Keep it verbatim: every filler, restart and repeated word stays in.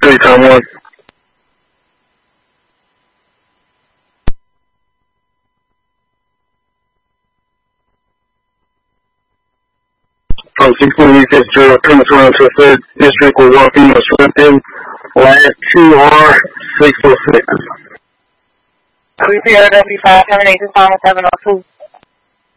three, time one. From sixteen weeks, Joe comes around to the third district with one female Swifton, last two R six oh six. three P R W five seven eight, this time seven oh two.